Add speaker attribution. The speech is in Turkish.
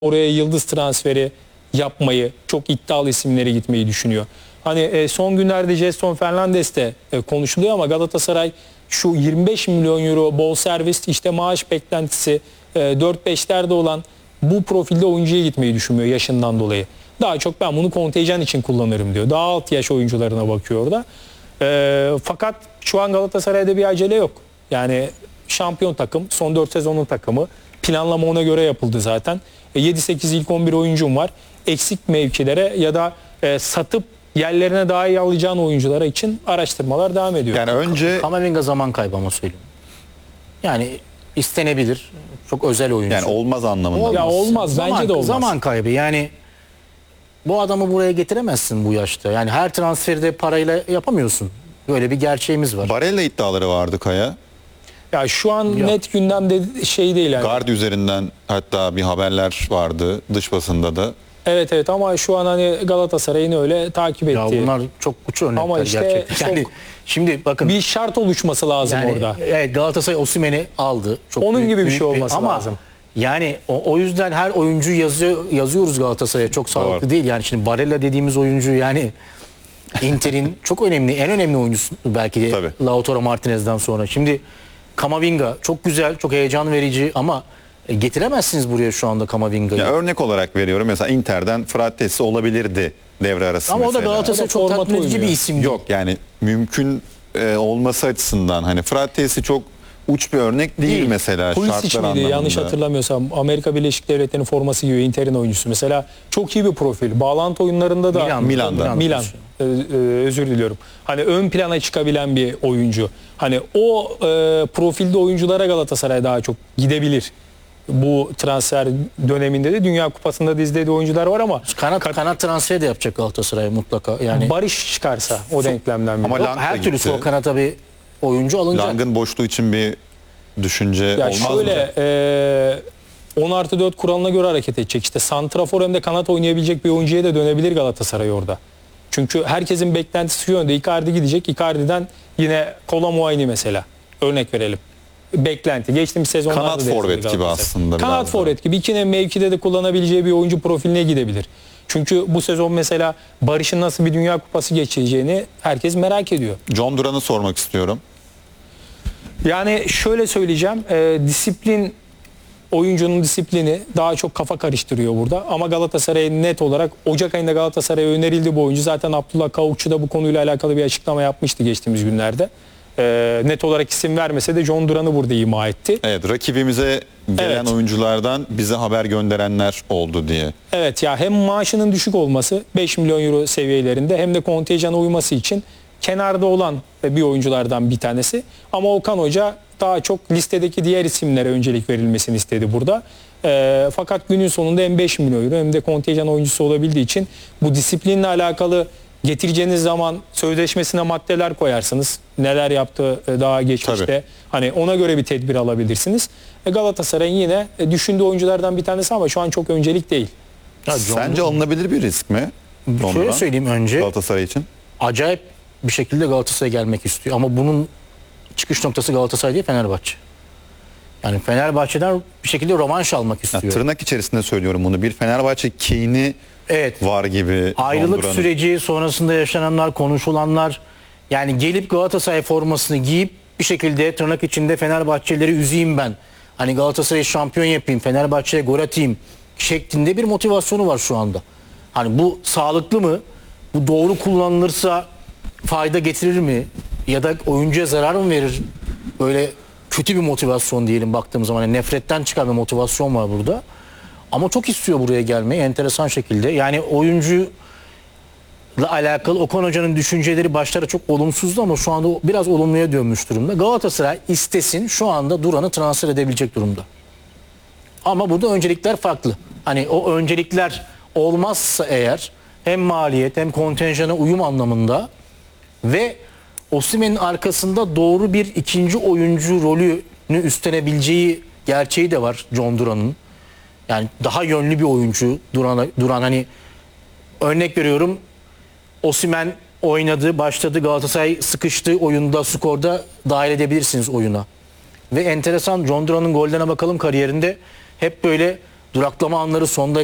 Speaker 1: oraya yıldız transferi yapmayı, çok iddialı isimlere gitmeyi düşünüyor. Hani son günlerde Jason Fernandes de konuşuluyor ama Galatasaray şu 25 milyon euro bonservis işte maaş beklentisi 4-5'lerde olan bu profilde oyuncuya gitmeyi düşünmüyor yaşından dolayı. Daha çok ben bunu kontenjan için kullanırım diyor. Daha alt yaş oyuncularına bakıyor orada. Fakat şu an Galatasaray'da bir acele yok. Yani şampiyon takım, son 4 sezonun takımı. Planlama ona göre yapıldı zaten. 7-8 ilk 11 oyuncum var. Eksik mevkilere ya da satıp yerlerine daha iyi alacağın oyunculara için araştırmalar devam ediyor.
Speaker 2: Yani önce
Speaker 3: Kamavinga zaman kaybı ama söyleyeyim. Yani istenebilir. Çok özel oyuncu.
Speaker 2: yani olmaz anlamında.
Speaker 1: Ya olmaz, bence de olmaz.
Speaker 3: Zaman kaybı. Yani bu adamı buraya getiremezsin bu yaşta. Yani her transferi de parayla yapamıyorsun. Böyle bir gerçeğimiz var.
Speaker 2: Barella iddiaları vardı Kaya.
Speaker 1: Ya şu an net gündemde şey değil yani.
Speaker 2: Gardi üzerinden hatta bir haberler vardı dış basında da.
Speaker 1: Evet ama şu an hani Galatasaray'ın öyle takip ettiği.
Speaker 3: Ya bunlar çok uç örnekler
Speaker 1: Ama işte
Speaker 3: gerçekten. Yani şimdi bakın
Speaker 1: bir şart oluşması lazım
Speaker 3: yani,
Speaker 1: orada.
Speaker 3: Evet, Galatasaray Osimhen'i aldı. Çok
Speaker 1: Onun gibi bir
Speaker 3: büyük
Speaker 1: şey olması
Speaker 3: ama
Speaker 1: lazım.
Speaker 3: Yani o yüzden her oyuncu yazıyoruz Galatasaray'a. Çok sağlıklı değil. Yani şimdi Barella dediğimiz oyuncu yani Inter'in çok önemli, en önemli oyuncusu belki de
Speaker 2: Tabii.
Speaker 3: Lautaro Martinez'den sonra. Şimdi Kamavinga çok güzel, çok heyecan verici ama getiremezsiniz buraya şu anda Kamavinga'yı.
Speaker 2: Ya örnek olarak veriyorum mesela Inter'den Fratesi olabilirdi devre arası
Speaker 3: Ama
Speaker 2: mesela.
Speaker 3: o da Galatasaray
Speaker 1: O da
Speaker 3: çok
Speaker 1: format
Speaker 3: tatmin edici bir
Speaker 1: oynuyor.
Speaker 3: isim değil.
Speaker 2: Yok yani mümkün olması açısından hani Fratesi çok uç bir örnek değil mesela
Speaker 1: Pulisic
Speaker 2: şartlar
Speaker 1: miydi?
Speaker 2: anlamında.
Speaker 1: Yanlış hatırlamıyorsam Amerika Birleşik Devletleri'nin forması giyiyor, Inter'in oyuncusu. Mesela çok iyi bir profil. Bağlantı oyunlarında da
Speaker 2: Milan'da.
Speaker 1: Özür diliyorum. Hani ön plana çıkabilen bir oyuncu. Hani o profilde oyunculara Galatasaray daha çok gidebilir. Bu transfer döneminde de Dünya Kupası'nda da izlediği oyuncular var ama
Speaker 3: Kanat transferi de yapacak Galatasaray mutlaka. Yani
Speaker 1: Barış çıkarsa o denklemden biri.
Speaker 2: Ama
Speaker 3: yok,
Speaker 2: Lang da
Speaker 3: her türlü
Speaker 2: gitti.
Speaker 3: sol kanata bir oyuncu alınacak.
Speaker 2: Lang'ın boşluğu için bir düşünce
Speaker 1: Ya
Speaker 2: olmaz mı?
Speaker 1: şöyle 10+4 kuralına göre hareket edecek. İşte santrafor hem de kanat oynayabilecek bir oyuncuya da dönebilir Galatasaray orada. Çünkü herkesin beklentisi şu yönde. Icardi gidecek. Icardi'den yine Kolo Muayni mesela. Örnek verelim. Beklenti. Geçtiğimiz sezonlarda
Speaker 2: Kanat
Speaker 1: da
Speaker 2: forvet
Speaker 1: yazıldı
Speaker 2: gibi
Speaker 1: Galatasaray.
Speaker 2: aslında biraz
Speaker 1: Kanat
Speaker 2: da.
Speaker 1: forvet gibi. İkine mevkide de kullanabileceği bir oyuncu profiline gidebilir. Çünkü bu sezon mesela Barış'ın nasıl bir Dünya Kupası geçireceğini herkes merak ediyor.
Speaker 2: John Duran'ı sormak istiyorum.
Speaker 1: Yani şöyle söyleyeceğim. Disiplin, oyuncunun disiplini daha çok kafa karıştırıyor burada. Ama Galatasaray net olarak Ocak ayında Galatasaray'a önerildi bu oyuncu. Zaten Abdullah Kavukçu da bu konuyla alakalı bir açıklama yapmıştı geçtiğimiz günlerde. Net olarak isim vermese de John Duran'ı burada ima etti.
Speaker 2: Evet, rakibimize gelen
Speaker 1: Evet.
Speaker 2: oyunculardan bize haber gönderenler oldu diye.
Speaker 1: Evet ya, hem maaşının düşük olması 5 milyon euro seviyelerinde hem de kontenjana uyması için kenarda olan bir oyunculardan bir tanesi. Ama Okan Hoca daha çok listedeki diğer isimlere öncelik verilmesini istedi burada. Fakat günün sonunda hem 5 milyon euro hem de kontenjan oyuncusu olabildiği için bu disiplinle alakalı getireceğiniz zaman sözleşmesine maddeler koyarsınız. Neler yaptı daha geçmişte.
Speaker 2: Tabii.
Speaker 1: Hani ona göre bir tedbir alabilirsiniz. Galatasaray'ın yine düşündüğü oyunculardan bir tanesi ama şu an çok öncelik değil.
Speaker 3: Ya
Speaker 2: Sence alınabilir bir risk mi? John
Speaker 3: şöyle
Speaker 2: Duran,
Speaker 3: söyleyeyim önce.
Speaker 2: Galatasaray için.
Speaker 3: Acayip bir şekilde Galatasaray'a gelmek istiyor. Ama bunun çıkış noktası Galatasaray değil, Fenerbahçe. Yani Fenerbahçe'den bir şekilde rövanş almak
Speaker 2: Ya,
Speaker 3: istiyor.
Speaker 2: tırnak içerisinde söylüyorum bunu. Bir Fenerbahçe kini
Speaker 3: Evet.
Speaker 2: var gibi.
Speaker 3: Ayrılık
Speaker 2: John Duran'ın.
Speaker 3: süreci sonrasında yaşananlar, konuşulanlar, yani gelip Galatasaray formasını giyip bir şekilde tırnak içinde Fenerbahçelileri üzeyim ben. Hani Galatasaray'ı şampiyon yapayım, Fenerbahçe'ye gol atayım şeklinde bir motivasyonu var şu anda. Hani bu sağlıklı mı? Bu doğru kullanılırsa fayda getirir mi? Ya da oyuncuya zarar mı verir? Böyle kötü bir motivasyon diyelim baktığımız zaman. Yani nefretten çıkan bir motivasyon var burada. Ama çok istiyor buraya gelmeyi enteresan şekilde. Yani oyuncuyla alakalı Okan Hoca'nın düşünceleri başlara çok olumsuzdu ama şu anda biraz olumluya dönmüş durumda. Galatasaray istesin şu anda Duran'ı transfer edebilecek durumda. Ama burada öncelikler farklı. Hani o öncelikler olmazsa eğer hem maliyet hem kontenjana uyum anlamında ve Osimhen'in arkasında doğru bir ikinci oyuncu rolünü üstlenebileceği gerçeği de var John Duran'ın. Yani daha yönlü bir oyuncu Duran hani örnek veriyorum, Osimhen oynadı, başladı, Galatasaray sıkıştı oyunda, skorda dahil edebilirsiniz oyuna. Ve enteresan, John Duran'ın gollerine bakalım kariyerinde hep böyle duraklama anları, son